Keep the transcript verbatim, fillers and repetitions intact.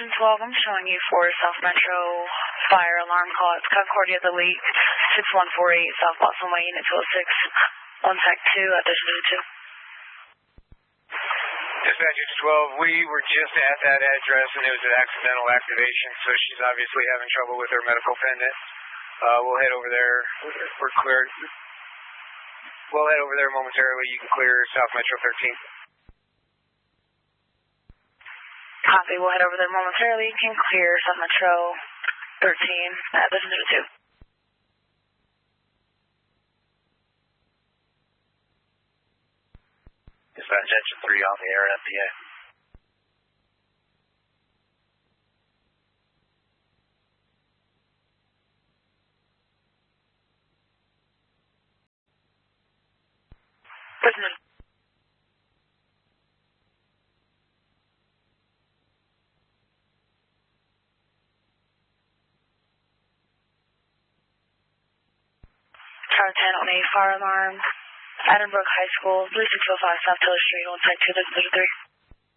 Prison twelve, I'm showing you for South Metro fire alarm call. It's Concordia the Leak, six one four eight, South Boston Way, Unit two oh six, one sec two at District two. Dispatch twelve, we were just at that address and it was an accidental activation, so she's obviously having trouble with her medical pendant. Uh, we'll head over there. We're clear. We'll head over there momentarily. You can clear South Metro thirteen. Copy. We'll head over there momentarily. You can clear South Metro thirteen at District two. Dispatch engine three on the air at M P A. Prison. Tower ten on a fire alarm. Addenbrooke High School, three six oh five South Taylor Street, one sec two, District three.